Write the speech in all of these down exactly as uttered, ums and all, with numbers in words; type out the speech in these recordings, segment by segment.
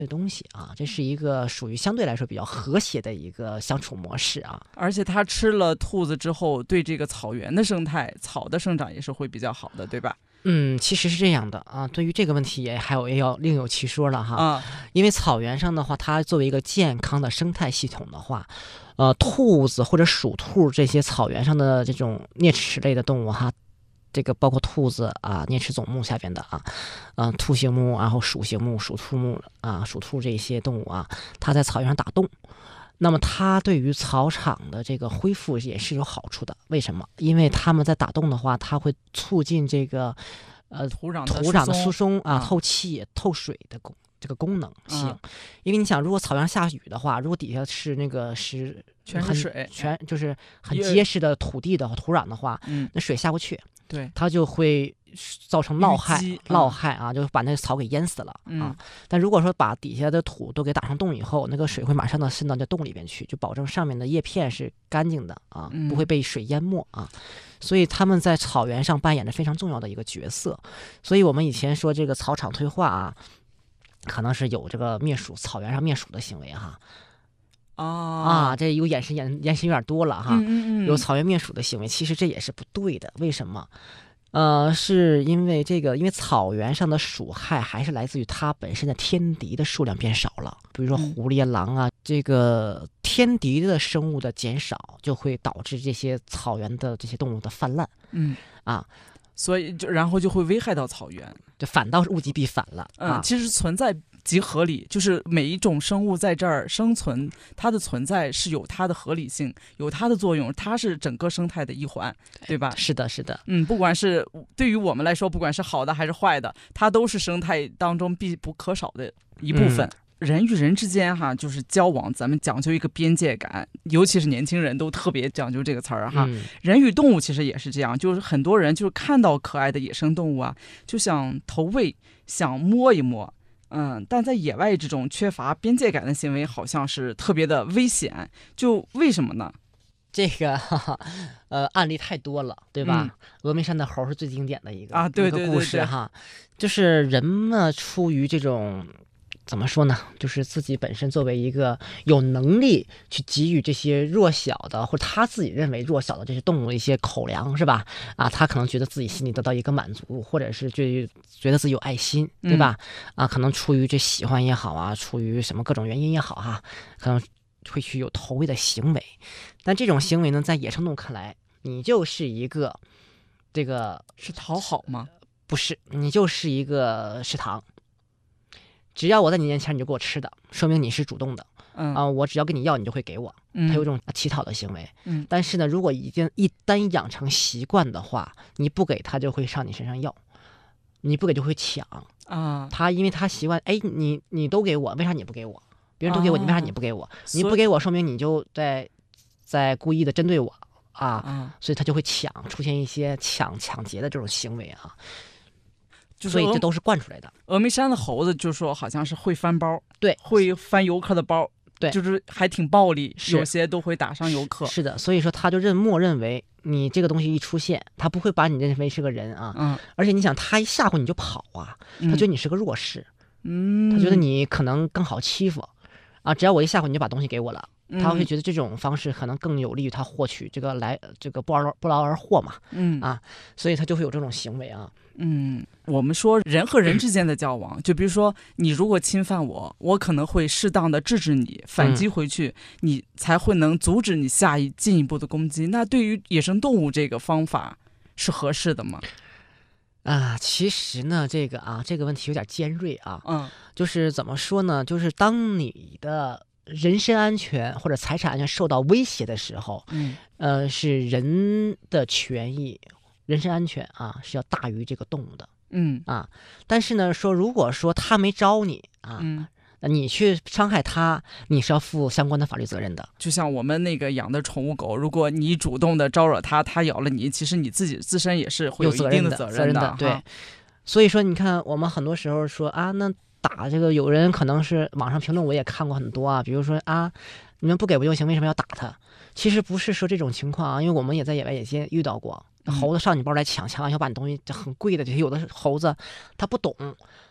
的东西啊，这是一个属于相对来说比较和谐的一个相处模式啊。 而且它吃了兔子之后，对这个草原的生态、草的生长也是会比较好的，对吧？ 嗯，其实是这样的啊。对于这个问题也还有也要另有其说了哈。 啊， 因为草原上的话，它作为一个健康的生态系统的话，呃，兔子或者鼠兔这些草原上的这种啮齿类的动物哈，这个包括兔子啊，啮齿总目下边的啊，嗯、呃，兔形目，然后鼠形目、鼠兔目啊，鼠兔这些动物啊，它在草原上打洞。那么它对于草场的这个恢复也是有好处的。为什么？因为它们在打洞的话，它会促进这个呃土壤土壤的疏松啊、 啊透气、透水的功这个功能性。 啊因为你想，如果草原下雨的话，如果底下是那个是很全是水全就是很也结实的土地的土壤的话， 嗯， 那水下不去， 对， 它就会造成涝害淤积， 涝害啊，就把那个草给淹死了啊。 嗯但如果说把底下的土都给打上洞以后，那个水会马上的渗到这洞里边去，就保证上面的叶片是干净的啊， 嗯不会被水淹没啊。所以他们在草原上扮演着非常重要的一个角色。所以我们以前说这个草场退化啊，可能是有这个灭鼠草原上灭鼠的行为哈。 啊啊，这有延伸延延伸有点多了哈。 嗯嗯嗯， 有草原灭鼠的行为，其实这也是不对的。为什么？呃，是因为这个，因为草原上的鼠害还是来自于它本身的天敌的数量变少了，比如说嗯狐狸、狼啊，这个天敌的生物的减少，就会导致这些草原的这些动物的泛滥嗯啊， 所以就然后就会危害到草原。 就反倒是物极必反了啊。 嗯，其实存在即合理，就是每一种生物在这儿生存，它的存在是有它的合理性，有它的作用，它是整个生态的一环，对吧？ 是的，是的， 嗯，不管是对于我们来说，不管是好的还是坏的，它都是生态当中必不可少的一部分。 嗯人与人之间哈，就是交往，咱们讲究一个边界感，尤其是年轻人都特别讲究这个词儿哈。 嗯人与动物其实也是这样，就是很多人就是看到可爱的野生动物啊，就想投喂，想摸一摸。嗯，但在野外这种缺乏边界感的行为，好像是特别的危险。就为什么呢？ 这个哈哈，呃，案例太多了，对吧？ 嗯峨眉山的猴是最经典的一个啊对一个故对对对事哈，就是人们出于这种怎么说呢，就是自己本身作为一个有能力去给予这些弱小的或者他自己认为弱小的这些动物一些口粮，是吧？啊，他可能觉得自己心里得到一个满足，或者是觉觉得自己有爱心，对吧？啊，可能出于这喜欢也好啊，出于什么各种原因也好哈，可能会去有投喂的行为。但这种行为呢，在野生动物看来，你就是一个这个是讨好吗？ 不是，你就是一个食堂。只要我在你面前，你就给我吃的，说明你是主动的嗯啊、我只要跟你要，你就会给我。 嗯， 他有这种乞讨的行为。 嗯但是呢，如果已经一旦养成习惯的话，你不给他就会上你身上要，你不给就会抢。 啊， 他因为他习惯，哎，你你都给我，为啥你不给我？别人都给我，你为啥你不给我？你不给我，说明你就在在故意的针对我啊， 啊， 所以他就会抢，出现一些抢抢劫的这种行为啊。 就是所以这都是惯出来的。 峨眉山的猴子，就说好像是会翻包， 对， 会翻游客的包， 对就是还挺暴力， 是有些都会打伤游客。 是的，所以说他就认默认为你这个东西一出现，他不会把你认为是个人啊。 嗯， 而且你想，他一吓唬你就跑啊，他觉得你是个弱势， 嗯， 他觉得你可能更好欺负啊。只要我一吓唬你就把东西给我了，他会觉得这种方式可能更有利于他获取这个来这个不劳不劳而获嘛。 嗯啊，所以他就会有这种行为啊。 嗯，我们说人和人之间的交往，就比如说你如果侵犯我，我可能会适当的制止你，反击回去，你才会能阻止你下一进一步的攻击。那对于野生动物这个方法是合适的吗？ 啊，其实呢，这个啊，这个问题有点尖锐啊。 嗯， 就是怎么说呢？就是当你的人身安全或者财产安全受到威胁的时候， 嗯， 呃，是人的权益、人身安全啊，是要大于这个动物的嗯啊。但是呢，说如果说他没招你啊， 嗯， 那你去伤害他，你是要负相关的法律责任的。 就像我们那个养的宠物狗，如果你主动的招惹它，它咬了你，其实你自己自身也是会有一定的责任责的，对哈。 所以说，你看，我们很多时候说啊，那打这个，有人可能是网上评论，我也看过很多啊，比如说啊，你们不给不就行，为什么要打他？其实不是说这种情况啊，因为我们也在野外野间遇到过，猴子上你包来抢，抢完以后把你东西很贵的，这些有的猴子他不懂，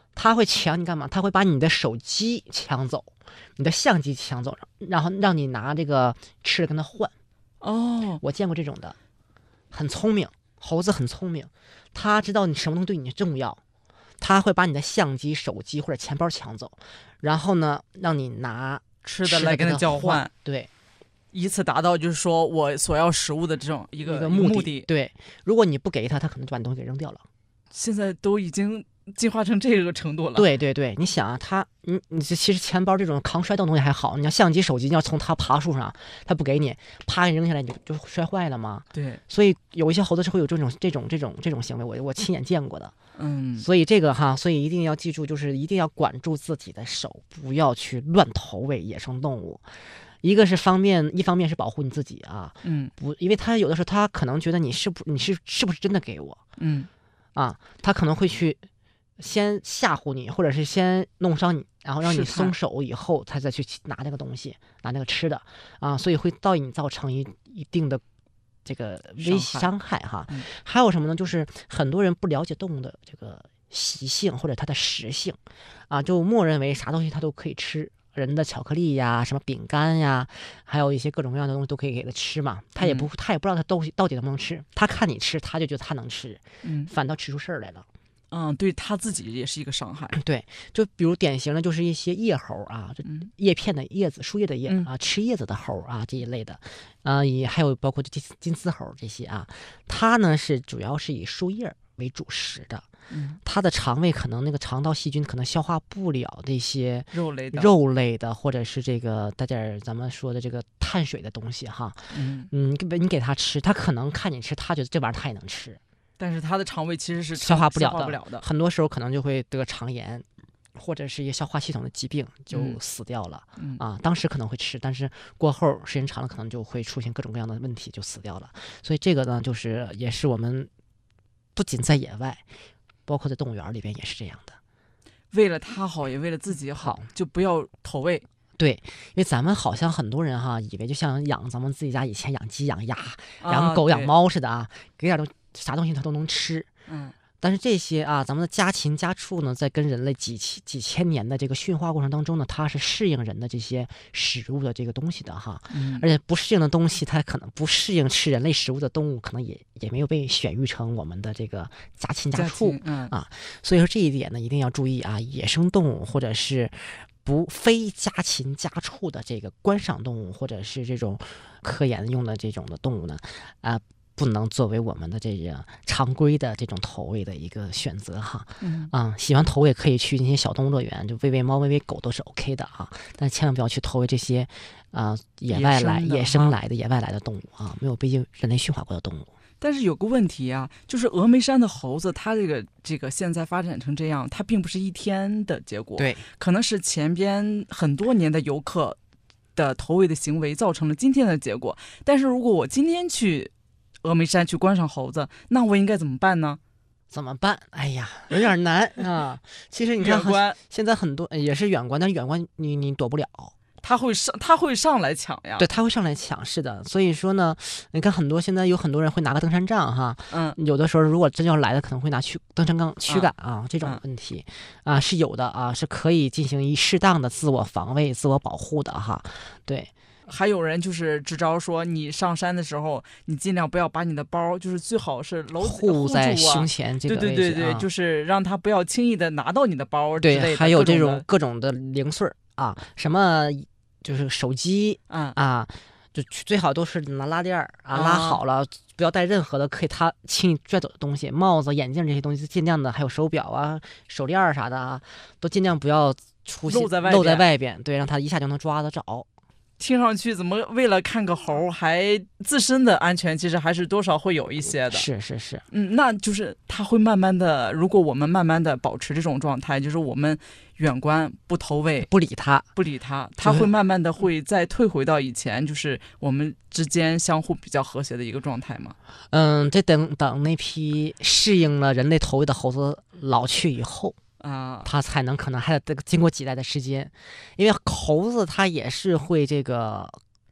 它会抢你干嘛？它会把你的手机抢走，你的相机抢走，然后让你拿这个吃的跟它换。 哦， 我见过这种的，很聪明，猴子很聪明，它知道你什么东西对你重要，它会把你的相机、手机或者钱包抢走，然后呢，让你拿吃的来跟它交换， 对， 以此达到就是说我所要食物的这种一个一个目的。 目的对，如果你不给它，它可能就把你东西给扔掉了。 现在都已经进化成这个程度了。 对对对，你想啊，它你你这其实钱包这种抗摔动东西还好，你要相机、手机，你要从它爬树上，它不给你，啪一扔下来，你就就摔坏了吗？ 对， 所以有一些猴子是会有这种这种这种这种行为，我我亲眼见过的。 嗯， 所以这个哈，所以一定要记住，就是一定要管住自己的手，不要去乱投喂野生动物。一个是方面，一方面是保护你自己啊， 嗯， 不，因为他有的时候他可能觉得你是不你是是不是真的给我， 嗯， 啊，他可能会去先吓唬你，或者是先弄伤你，然后让你试探松手以后，他再去拿那个东西，拿那个吃的啊，所以会对你造成一一定的这个微伤害哈。 嗯还有什么呢？就是很多人不了解动物的这个习性或者它的食性啊，就默认为啥东西它都可以吃。人的巧克力呀，什么饼干呀，还有一些各种各样的东西都可以给他吃嘛。他也不， 嗯他也不知道他东西到底能不能吃。他看你吃，他就觉得他能吃， 嗯反倒吃出事儿来了。 嗯，对他自己也是一个伤害。 对，就比如典型的就是一些叶猴啊，就嗯叶片的叶子、树叶的叶嗯啊，吃叶子的猴啊这一类的，啊，也还有包括金金丝猴这些啊，它呢是主要是以树叶为主食的。 嗯， 它的肠胃可能那个肠道细菌可能消化不了这些肉类的， 肉类的，或者是这个带点儿咱们说的这个碳水的东西哈。 嗯， 嗯，你给你给它吃，它可能看你吃，它觉得这玩意儿它也能吃， 但是他的肠胃其实是消化不了的， 消化不了的。 很多时候可能就会得肠炎，或者是一些消化系统的疾病就嗯死掉了。 嗯啊，当时可能会吃，但是过后时间长了，可能就会出现各种各样的问题，就死掉了。所以这个呢，就是也是我们不仅在野外，包括在动物园里边也是这样的。 为了他好，也为了自己好，就不要投喂。 对，因为咱们好像很多人哈，以为就像养咱们自己家以前养鸡、养鸭、养狗、 啊养猫似的啊，给点东啥东西它都能吃。 嗯， 但是这些啊，咱们的家禽家畜呢，在跟人类几千几千年的这个驯化过程当中呢，它是适应人的这些食物的这个东西的哈。 嗯， 而且不适应的东西，它可能不适应吃人类食物的动物，可能也也没有被选育成我们的这个家禽家畜。 嗯啊，所以说这一点呢，一定要注意啊，野生动物或者是不非家禽家畜的这个观赏动物，或者是这种科研用的这种的动物呢，啊、不能作为我们的这个常规的这种投喂的一个选择哈。 嗯啊、喜欢投喂可以去那些小动物乐园，就喂喂猫、喂喂狗都是 OK 的啊，但千万不要去投喂这些啊、野外来、 野生的野生哈来的、野外来的动物啊，没有被人类驯化过的动物。 但是有个问题啊，就是峨眉山的猴子，它这个这个现在发展成这样，它并不是一天的结果， 对， 可能是前边很多年的游客的投喂的行为造成了今天的结果。但是如果我今天去峨眉山去观赏猴子，那我应该怎么办呢？ 怎么办？哎呀，有点难啊。其实你看远，观现在很多呃也是远观，但是远观你你躲不了。 他会上，他会上来抢呀。 对，他会上来抢，是的。所以说呢，你看很多现在有很多人会拿个登山杖哈， 嗯， 有的时候如果真要来的，可能会拿驱登山杖驱赶啊，这种嗯问题啊是有的啊，是可以进行一适当的自我防卫、自我保护的哈。对， 还有人就是支招说，你上山的时候，你尽量不要把你的包，就是最好是搂护在住啊胸前这个对位置啊。 对对对，就是让他不要轻易的拿到你的包之类对， 的。 还有这各种种各种的零碎儿啊，什么就是手机嗯啊，就最好都是拿拉链儿啊啊拉好了，不要带任何的可以他轻易拽走的东西，帽子、眼镜这些东西尽量的，还有手表啊、手链儿啥的啊，都尽量不要出现露在外露在边外边，对，让他一下就能抓得着。 听上去怎么为了看个猴，还自身的安全其实还是多少会有一些的。 是是是， 嗯，那就是它会慢慢的，如果我们慢慢的保持这种状态，就是我们远观不投喂， 不理他。 不理它，它会慢慢的会再退回到以前，就是我们之间相互比较和谐的一个状态嘛。 嗯，这等等那批适应了人类投喂的猴子老去以后。 啊， 它才能可能还得经过几代的时间，因为猴子它也是会这个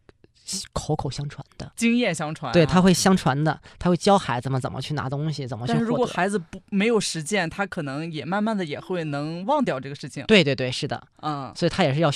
口口相传的， 经验相传、啊， 对，他会相传的，他会教孩子们怎么去拿东西，怎么去获得。 但是如果孩子不没有实践，他可能也慢慢的也会能忘掉这个事情。 对对对，是的， 嗯， 所以他也是要